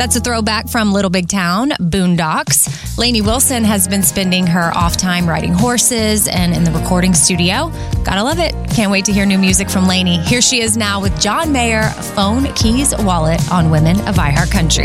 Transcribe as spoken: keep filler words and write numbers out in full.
That's a throwback from Little Big Town, Boondocks. Lainey Wilson has been spending her off time riding horses and in the recording studio. Gotta love it. Can't wait to hear new music from Lainey. Here she is now with John Mayer, Phone, Keys, Wallet on Women of iHeartCountry.